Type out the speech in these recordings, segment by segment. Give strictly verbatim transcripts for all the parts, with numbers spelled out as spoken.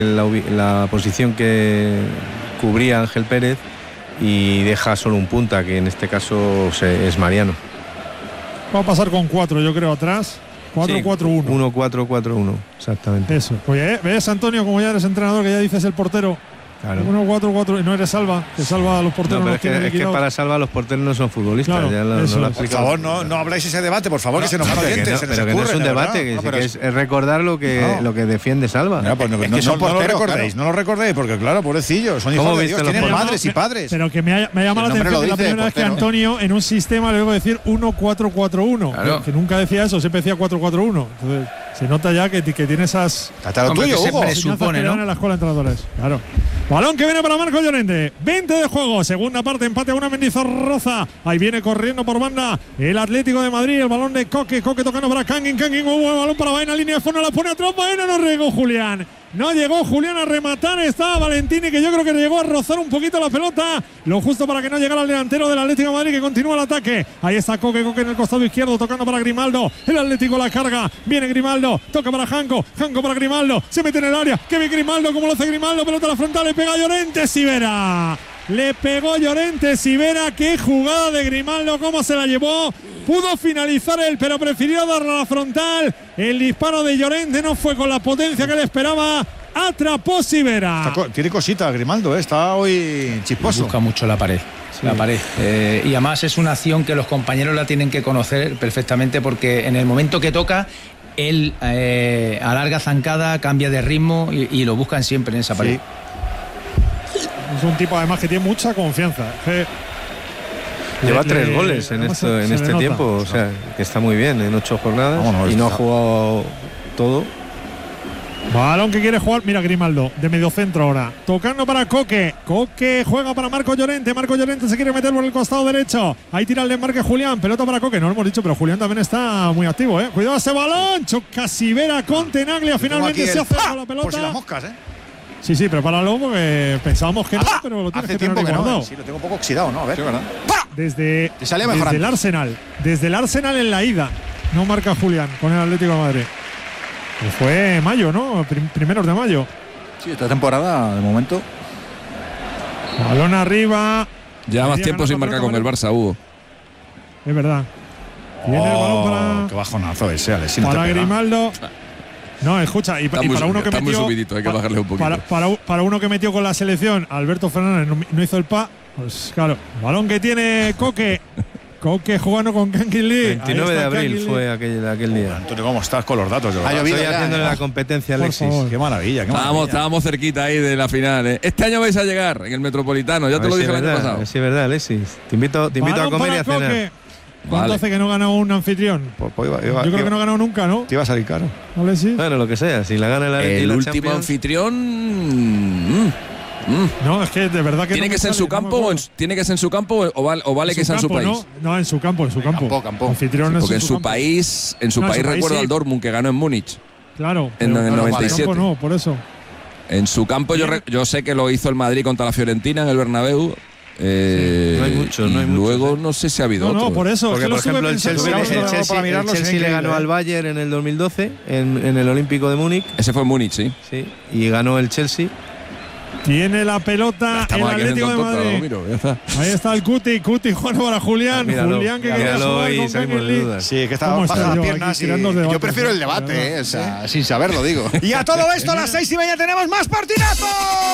la, la posición que cubría Ángel Pérez y deja solo un punta, que en este caso se, es Mariano. Va a pasar con cuatro, yo creo, atrás. cuatro cuatro uno. uno cuatro cuatro uno, exactamente. Eso. Oye, ¿ves, Antonio, como ya eres entrenador, que ya dices el portero? Claro. uno cuatro cuatro y no eres Salva, que Salva a los porteros. No, pero los es, que, tiene es que para Salva los porteros no son futbolistas. Claro, ya lo, eso no lo es. Por favor, no, no habláis ese debate, por favor, no, que se nos van oyentes. No, pero que no es un debate, que, no, que es, es recordar lo que, no. lo que defiende Salva. No, pues no, es que no, son no, porteros, no lo recordéis, claro. no lo recordéis, porque claro, pobrecillos, son hijos de Dios, tienen porteros? madres y padres. Pero que me, ha, me llama la atención que la primera vez que Antonio en un sistema le debo decir uno cuatro cuatro uno, claro. que nunca decía eso, siempre decía cuatro cuatro uno. Entonces se nota ya que, que tiene esas hasta lo tuyo, Hugo, presupone, ¿no? En la escuela de entrenadores. Claro. Balón que viene para Marco Llorente. veinte de juego. Segunda parte, empate a una Mendizorroza. Ahí viene corriendo por banda el Atlético de Madrid. El balón de Coque. Coque tocando para Kangin. Kangin, un buen balón para Baena. Línea de fondo, la pone atrás. Baena, no llegó Julián. No llegó Julián a rematar. Estaba Valentini, que yo creo que llegó a rozar un poquito la pelota. Lo justo para que no llegara el delantero del Atlético de Madrid, que continúa el ataque. Ahí está Coque. Coque en el costado izquierdo, tocando para Grimaldo. El Atlético la carga. Viene Grimaldo. Toca para Janko. Janko para Grimaldo. Se mete en el área. Que ve Grimaldo. Como lo hace Grimaldo. Pelota a la frontal. Le pega a Llorente. Sivera. Le pegó Llorente Sivera. Qué jugada de Grimaldo. Cómo se la llevó. Pudo finalizar él, pero prefirió darle a la frontal. El disparo de Llorente no fue con la potencia que le esperaba. Atrapó Sivera. Co tiene cosita Grimaldo, ¿eh? Está hoy chisposo. Busca mucho la pared. Sí. La pared. Eh, y además es una acción que los compañeros la tienen que conocer perfectamente, porque en el momento que toca, él eh, alarga zancada, cambia de ritmo y, y lo buscan siempre en esa pared. Sí. Es un tipo además que tiene mucha confianza. Eh, Lleva le, tres le, goles en, esto, en este tiempo, o sea, que está muy bien en ocho jornadas. No, no, y no ha jugado todo. Balón que quiere jugar, mira Grimaldo, de mediocentro ahora, tocando para Coque. Coque juega para Marco Llorente. Marco Llorente se quiere meter por el costado derecho. Ahí tira el desmarque Julián, pelota para Coque. No lo hemos dicho, pero Julián también está muy activo, eh. Cuidado ese balón, choca Sivera con Tenaglia. Finalmente se hace con la pelota. Por si las moscas, eh. Sí, sí, prepáralo porque pensábamos que no, pero lo tienes Hace que tener tiempo que guardado. No, sí, lo tengo un poco oxidado, ¿no? A ver. Sí, ¿verdad? Desde, desde el Arsenal, desde el Arsenal en la ida, no marca Julián con el Atlético de Madrid. Pues fue mayo, ¿no? Prim primeros de mayo. Sí, esta temporada, de momento. Balón arriba. Ya más tiempo sin marcar con el Barça, Hugo. Es verdad. Viene oh, el balón para. Qué bajonazo ese, Alex. Si no para Grimaldo. No, escucha, y, y para muy, uno que está metió. Muy subidito, hay que bajarle un poquito. Para, para, para uno que metió con la selección, Alberto Fernández no, no hizo el pa. Pues claro, balón que tiene Coque. Coque jugando con Kangin Lee. veintinueve de abril fue aquel, aquel día. Antonio, ¿cómo estás con los datos? Ha llovido. Estoy haciéndole la competencia, Alexis. Qué maravilla, qué maravilla. Estábamos, estábamos cerquita ahí de la final. ¿eh? Este año vais a llegar en el Metropolitano, ya a te lo dije si el año pasado. Sí, es verdad, Alexis. Te invito, te invito a comer y a cenar. Coque. ¿Cuánto vale. hace que no gana un anfitrión? Pues, pues iba, iba, Yo creo iba, que no ha ganado nunca, ¿no? Te iba a salir caro. Vale, sí. Bueno, lo que sea. Si la gana el El la último Champions. anfitrión. Mm, mm. No, es que de verdad que tiene no que ser en su campo o en, tiene que ser en su campo o vale, o vale que sea en su país. No, no, en su campo, en su campo. Campo, campo. Anfitrión sí, porque en su, su, su país, en su no, país en su recuerdo país, al Dortmund que ganó en Múnich. Claro. En, en el noventa y siete. Campo no, por eso. En su campo yo, re, yo sé que lo hizo el Madrid contra la Fiorentina en el Bernabéu. Eh, sí, no hay mucho, no hay mucho. Luego no sé si ha habido no, otro. No, por eso. Porque, es que por ejemplo, el Chelsea, el Chelsea, el Chelsea, el Chelsea le ganó al Bayern en el dos mil doce en, en el Olímpico de Múnich. Ese fue en Múnich, sí. Sí, y ganó el Chelsea. Tiene la pelota el Atlético de Madrid. Miro, ya está. Ahí está el Cuti, Cuti jugando para Julián. Ah, míralo, Julián que quiere jugar con Kangin Lee. Sí, que estaba baja las piernas y yo prefiero el debate, eh, o sea, sin saberlo digo. Y a todo esto a las seis y media tenemos más partidazo.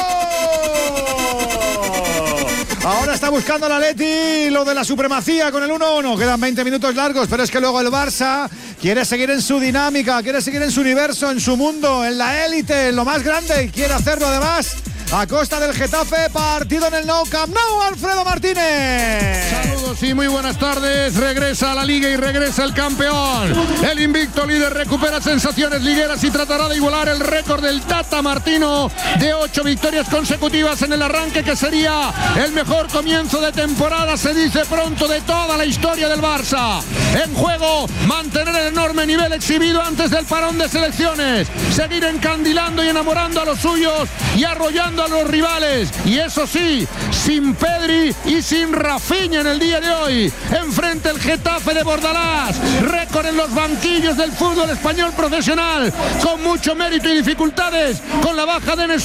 Ahora está buscando la Atleti lo de la supremacía con el uno uno. Quedan veinte minutos largos, pero es que luego el Barça quiere seguir en su dinámica, quiere seguir en su universo, en su mundo, en la élite, en lo más grande, y quiere hacerlo además a costa del Getafe. Partido en el Nou Camp Nou, Alfredo Martínez. Saludos y muy buenas tardes. Regresa a la Liga y regresa el campeón. El invicto líder recupera sensaciones ligueras y tratará de igualar el récord del Tata Martino de ocho victorias consecutivas en el arranque, que sería el mejor comienzo de temporada, se dice pronto, de toda la historia del Barça. En juego, mantener el enorme nivel exhibido antes del parón de selecciones, seguir encandilando y enamorando a los suyos y arrollando a los rivales, y eso sí, sin Pedri y sin Rafinha en el día de hoy. Enfrente el Getafe de Bordalás, récord en los banquillos del fútbol español profesional, con mucho mérito y dificultades, con la baja de Enes